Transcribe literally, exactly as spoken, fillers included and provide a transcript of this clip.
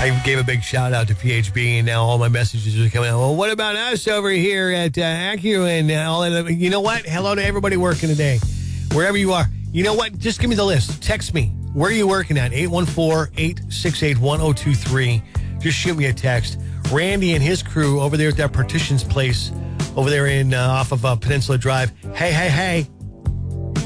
I gave a big shout out to P H B, and now all my messages are coming out. Well, what about us over here at uh, Acura and all of the, you know what? Hello to everybody working today, wherever you are. You know what? Just give me the list. Text me. Where are you working at? eight one four, eight six eight, one zero two three. Just shoot me a text. Randy and his crew over there at that Partitions place over there in uh, off of uh, Peninsula Drive. Hey, hey, hey.